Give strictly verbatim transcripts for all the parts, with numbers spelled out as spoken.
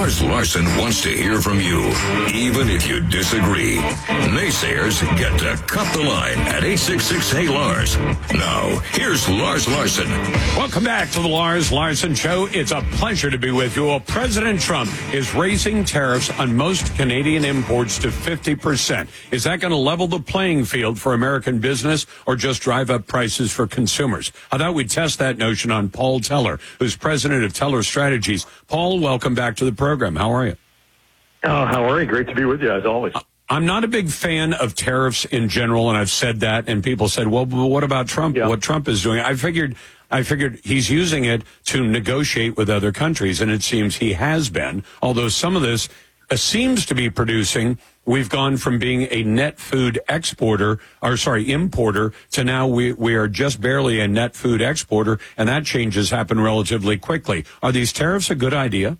Lars Larson wants to hear from you, even if you disagree. Naysayers get to cut the line at eight six six, hey Lars. Now, here's Lars Larson. Welcome back to the Lars Larson Show. It's a pleasure to be with you. Well, President Trump is raising tariffs on most Canadian imports to fifty percent. Is that going to level the playing field for American business or just drive up prices for consumers? I thought we'd test that notion on Paul Teller, who's president of Teller Strategies. Paul, welcome back to the program. How are you? Oh, how are you? Great to be with you, as always. I'm not a big fan of tariffs in general, and I've said that, and people said, well, what about Trump? Yeah. What Trump is doing? I figured I figured he's using it to negotiate with other countries, and it seems he has been, although some of this uh, seems to be producing. We've gone from being a net food exporter, or sorry, importer, to now we, we are just barely a net food exporter, and that change has happened relatively quickly. Are these tariffs a good idea?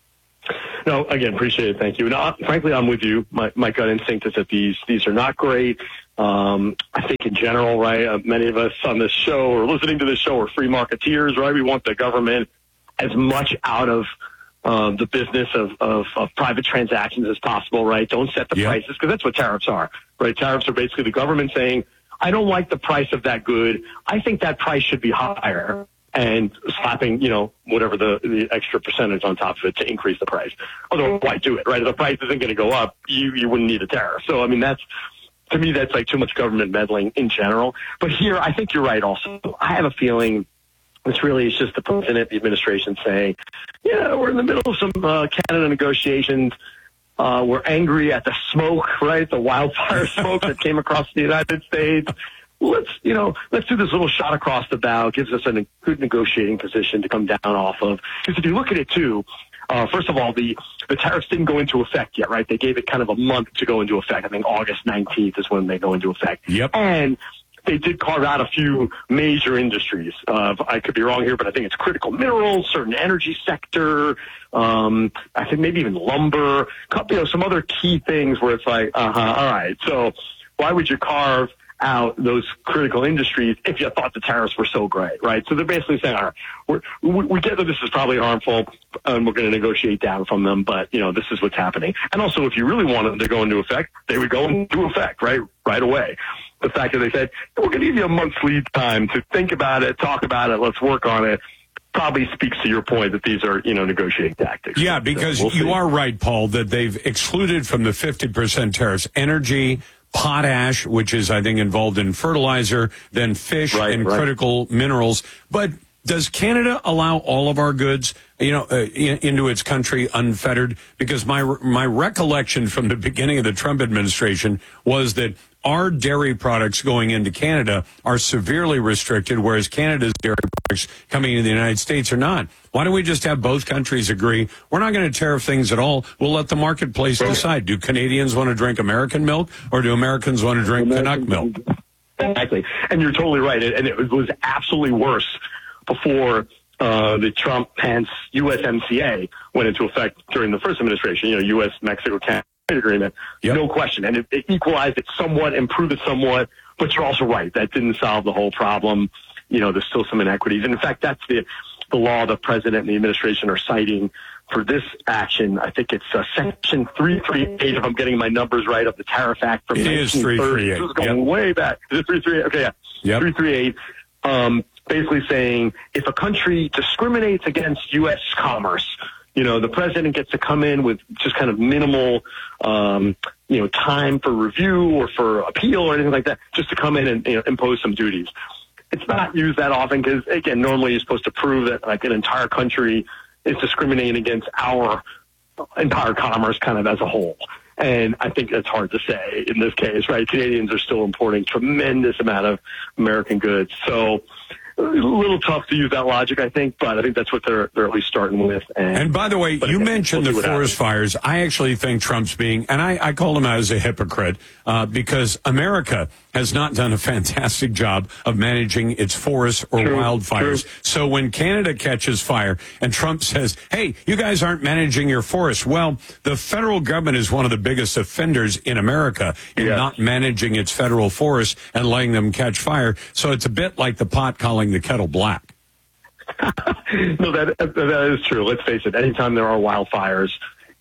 No, again, appreciate it. Thank you. No, frankly, I'm with you. My, my gut instinct is that these these are not great. Um, I think in general, right, uh, many of us on this show or listening to this show are free marketeers, right? We want the government as much out of uh, the business of, of, of private transactions as possible, right? Don't set the Yeah. prices, because that's what tariffs are, right? Tariffs are basically the government saying, I don't like the price of that good. I think that price should be higher. And slapping, you know, whatever the, the extra percentage on top of it to increase the price. Although, why do it, right? If the price isn't going to go up, you, you wouldn't need a tariff. So, I mean, that's, to me, that's like too much government meddling in general. But here, I think you're right also. I have a feeling this really is just the president, the administration saying, yeah, we're in the middle of some uh, Canada negotiations. Uh, we're angry at the smoke, right? The wildfire smoke that came across the United States. Let's, you know, let's do this little shot across the bow. Gives us a good negotiating position to come down off of. Because if you look at it, too, uh, first of all, the, the tariffs didn't go into effect yet, right? They gave it kind of a month to go into effect. I think August nineteenth is when they go into effect. Yep. And they did carve out a few major industries. Uh, I could be wrong here, but I think it's critical minerals, certain energy sector, um, I think maybe even lumber, you know, some other key things where it's like, uh-huh, all right. So why would you carve out those critical industries if you thought the tariffs were so great, right? So they're basically saying, all right, we're, we, we get that this is probably harmful, and we're going to negotiate down from them, but, you know, this is what's happening. And also, if you really wanted them to go into effect, they would go into effect, right, right away. The fact that they said, we're going to give you a month's lead time to think about it, talk about it, let's work on it, probably speaks to your point that these are, you know, negotiating tactics. Yeah, because so we'll you see. are right, Paul, that they've excluded from the fifty percent tariffs energy, potash, which is, I think, involved in fertilizer, then fish Right, and right. critical minerals. But does Canada allow all of our goods, you know, uh, in, into its country unfettered? Because my my recollection from the beginning of the Trump administration was that our dairy products going into Canada are severely restricted, whereas Canada's dairy products coming into the United States are not. Why don't we just have both countries agree, we're not going to tariff things at all, we'll let the marketplace decide. Do Canadians want to drink American milk, or do Americans want to drink Canuck milk? Exactly. And you're totally right. And it was absolutely worse before uh, the Trump-Pence U S M C A went into effect during the first administration, you know, U S Mexico Canada agreement. Yep. No question. And it, it equalized it somewhat, improved it somewhat. But you're also right. That didn't solve the whole problem. You know, there's still some inequities. And in fact, that's the, the law the president and the administration are citing for this action. I think it's uh, Section three thirty-eight, if I'm getting my numbers right, of the Tariff Act from It is nineteen thirty. three thirty-eight. This is going Yep. way back. Is it three thirty-eight? Okay, yeah. Yep. three thirty-eight. Um, basically saying if a country discriminates against U S commerce, you know, the president gets to come in with just kind of minimal, um, you know, time for review or for appeal or anything like that, just to come in and, you know, impose some duties. It's not used that often because, again, normally you're supposed to prove that like an entire country is discriminating against our entire commerce kind of as a whole. And I think that's hard to say in this case, right? Canadians are still importing tremendous amount of American goods. So a little tough to use that logic, I think, but I think that's what they're they're at least starting with. And, And by the way, you again, mentioned we'll the see what forest happens. fires. I actually think Trump's being, and I, I call him out as a hypocrite, uh, because America has not done a fantastic job of managing its forests or True, wildfires. true. So when Canada catches fire and Trump says, hey, you guys aren't managing your forests, well, the federal government is one of the biggest offenders in America in Yes. not managing its federal forests and letting them catch fire. So it's a bit like the pot calling the kettle black. No, that that is true. Let's face it. Anytime there are wildfires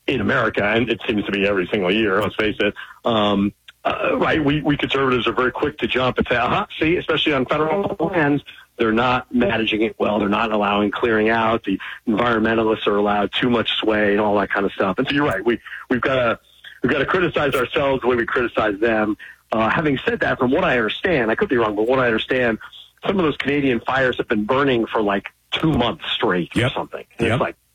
in America, and it seems to be every single year, let's face it, um, uh, right, we, we conservatives are very quick to jump and say, uh-huh, see, especially on federal lands, they're not managing it well. They're not allowing clearing out. The environmentalists are allowed too much sway and all that kind of stuff. And so you're right. We, we've got to, we've got to criticize ourselves the way we criticize them. Uh, having said that, from what I understand, I could be wrong, but what I understand, some of those Canadian fires have been burning for like two months straight yep. or something. And yep. It's like,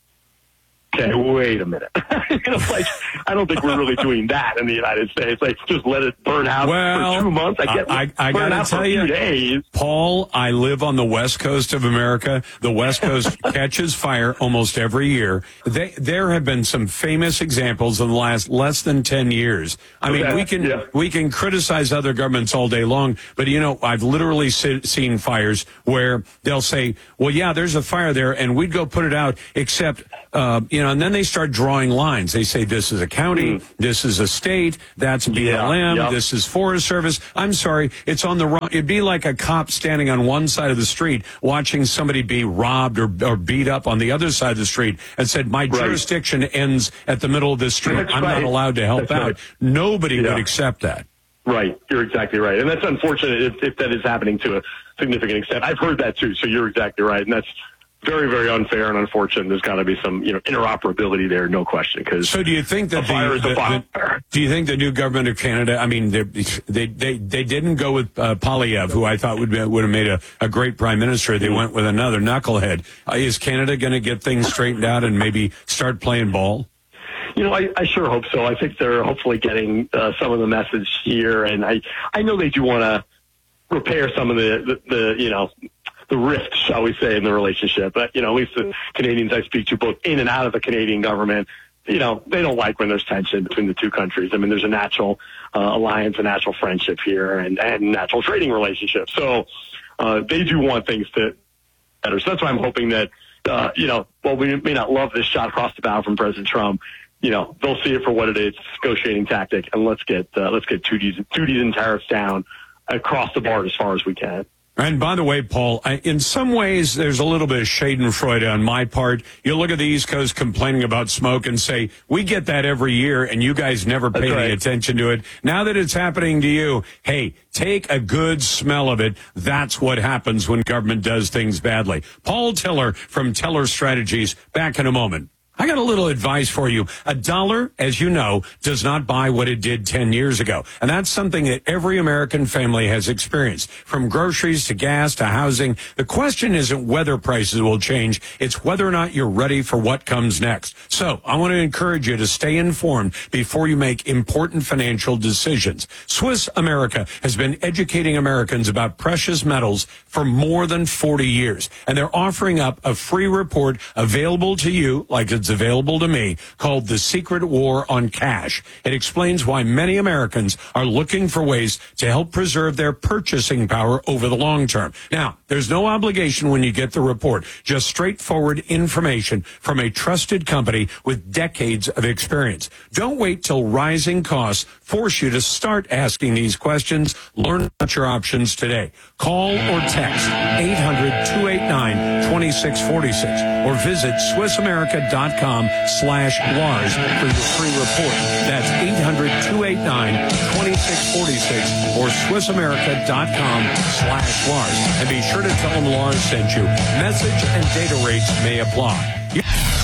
okay, wait a minute. you know, like, I don't think we're really doing that in the United States. Like, just let it burn out well, for two months. I get I, I, I burn gotta out tell for a you, few days. Paul, I live on the west coast of America. The west coast catches fire almost every year. They, there have been some famous examples in the last less than ten years. I okay. mean, we can yeah. we can criticize other governments all day long, but you know, I've literally se- seen fires where they'll say, "Well, yeah, there's a fire there," and we'd go put it out, except uh, you know, and then they start drawing lines. They say this is a county, mm. this is a state, that's B L M, yeah, yep. this is Forest Service. I'm sorry, it's on the wrong. It'd be like a cop standing on one side of the street watching somebody be robbed or, or beat up on the other side of the street and said, my right. jurisdiction ends at the middle of the street. That's I'm right. not allowed to help that's out. Right. Nobody yeah. would accept that. Right. You're exactly right. And that's unfortunate if, if that is happening to a significant extent. I've heard that too. So you're exactly right. And that's very, very unfair and unfortunate. There's got to be some, you know, interoperability there, no question. Because so, do you think that a fire the, is a the, fire. The, do you think the new government of Canada? I mean, they they they, they didn't go with uh, Poilievre, who I thought would be, would have made a, a great prime minister. They mm-hmm. went with another knucklehead. Uh, is Canada going to get things straightened out and maybe start playing ball? You know, I, I sure hope so. I think they're hopefully getting uh, some of the message here, and I I know they do want to repair some of the, the the you know. the rift, shall we say, in the relationship. But, you know, at least the Canadians I speak to, both in and out of the Canadian government, you know, they don't like when there's tension between the two countries. I mean, there's a natural uh, alliance, a natural friendship here, and, and natural trading relationship. So uh, they do want things to better. So that's why I'm hoping that, uh, you know, while we may not love this shot across the bow from President Trump, you know, they'll see it for what it is, negotiating tactic, and let's get uh, let's get duties, duties and tariffs down across the board as far as we can. And by the way, Paul, I, in some ways, there's a little bit of schadenfreude on my part. You look at the East Coast complaining about smoke and say, we get that every year, and you guys never pay That's any right. attention to it. Now that it's happening to you, hey, take a good smell of it. That's what happens when government does things badly. Paul Tiller from Tiller Strategies, back in a moment. I got a little advice for you. A dollar, as you know, does not buy what it did ten years ago. And that's something that every American family has experienced. From groceries to gas to housing, the question isn't whether prices will change. It's whether or not you're ready for what comes next. So I want to encourage you to stay informed before you make important financial decisions. Swiss America has been educating Americans about precious metals for more than forty years. And they're offering up a free report available to you, like it's available to me, called The Secret War on Cash. It explains why many Americans are looking for ways to help preserve their purchasing power over the long term. Now, there's no obligation when you get the report, just straightforward information from a trusted company with decades of experience. Don't wait till rising costs force you to start asking these questions. Learn about your options today. Call or text eight hundred, two eight nine, two six four six or visit swiss america dot com slash Lars for your free report. That's eight hundred, two eight nine, two six four six or swiss america dot com slash Lars. And be sure to tell them Lars sent you. Message and data rates may apply.